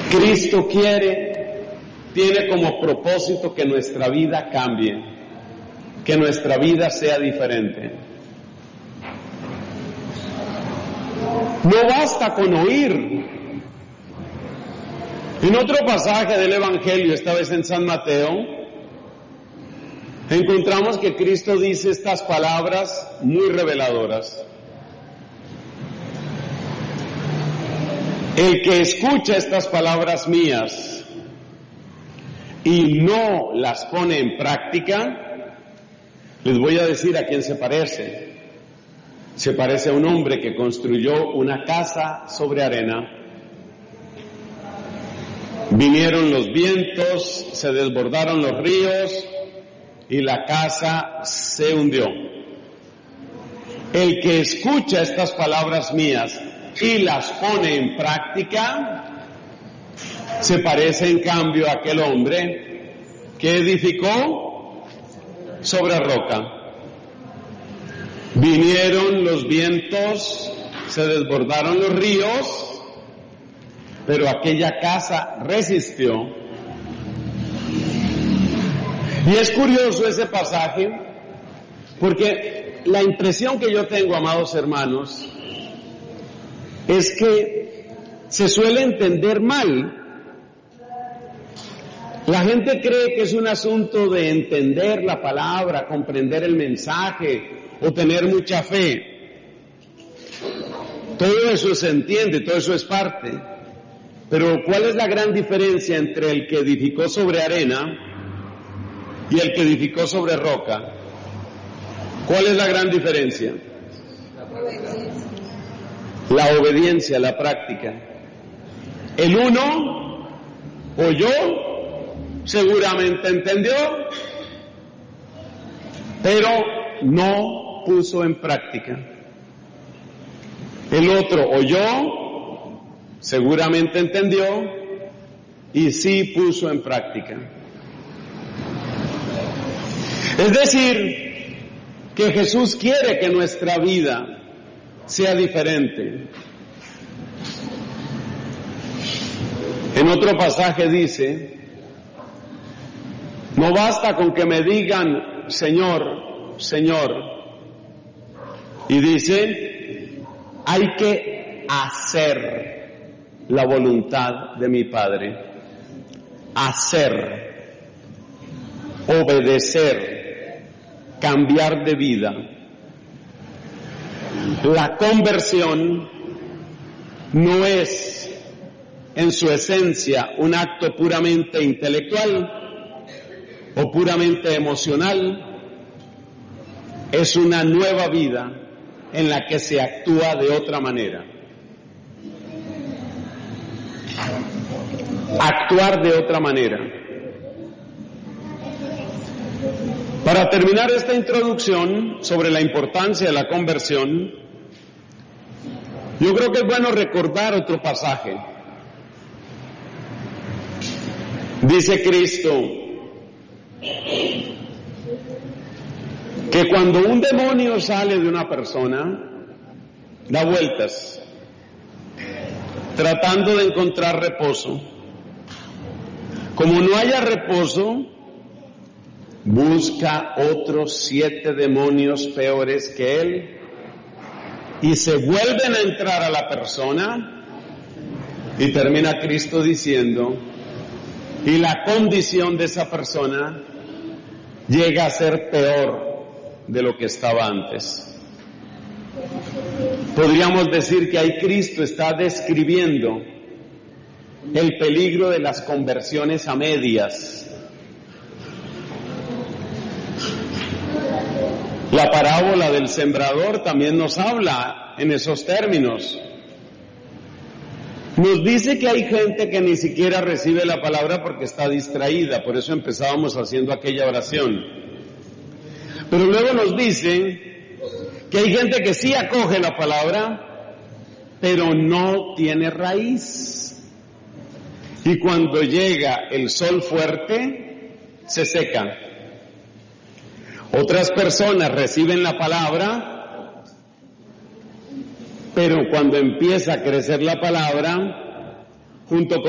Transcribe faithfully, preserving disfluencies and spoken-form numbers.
Cristo quiere, tiene como propósito que nuestra vida cambie, que nuestra vida sea diferente. No basta con oír. En otro pasaje del Evangelio, esta vez en San Mateo, encontramos que Cristo dice estas palabras muy reveladoras. El que escucha estas palabras mías y no las pone en práctica, les voy a decir a quién se parece. Se parece a un hombre que construyó una casa sobre arena. Vinieron los vientos, se desbordaron los ríos y la casa se hundió. El que escucha estas palabras mías y las pone en práctica, se parece en cambio a aquel hombre que edificó sobre roca. Vinieron los vientos, se desbordaron los ríos, pero aquella casa resistió. Y es curioso ese pasaje, porque la impresión que yo tengo, amados hermanos, es que se suele entender mal. La gente cree que es un asunto de entender la palabra, comprender el mensaje o tener mucha fe. Todo eso se entiende, todo eso es parte. Pero ¿cuál es la gran diferencia entre el que edificó sobre arena y el que edificó sobre roca? ¿Cuál es la gran diferencia? La obediencia, la práctica. El uno oyó, seguramente entendió, pero no puso en práctica. El otro oyó, seguramente entendió y sí puso en práctica. Es decir, que Jesús quiere que nuestra vida sea diferente. En otro pasaje dice, no basta con que me digan Señor, Señor, y dice, hay que hacer la voluntad de mi Padre, hacer, obedecer, cambiar de vida. La conversión no es en su esencia un acto puramente intelectual o puramente emocional, es una nueva vida en la que se actúa de otra manera. Actuar de otra manera. Para terminar esta introducción sobre la importancia de la conversión, yo creo que es bueno recordar otro pasaje. Dice Cristo que cuando un demonio sale de una persona, da vueltas, tratando de encontrar reposo. Como no haya reposo, busca otros siete demonios peores que él y se vuelven a entrar a la persona y termina Cristo diciendo, y la condición de esa persona llega a ser peor de lo que estaba antes. Podríamos decir que ahí Cristo está describiendo el peligro de las conversiones a medias. La parábola del sembrador también nos habla en esos términos. Nos dice que hay gente que ni siquiera recibe la palabra porque está distraída, por eso empezábamos haciendo aquella oración. Pero luego nos dice que hay gente que sí acoge la palabra, pero no tiene raíz. Y cuando llega el sol fuerte, se seca. Otras personas reciben la palabra, pero cuando empieza a crecer la palabra, junto con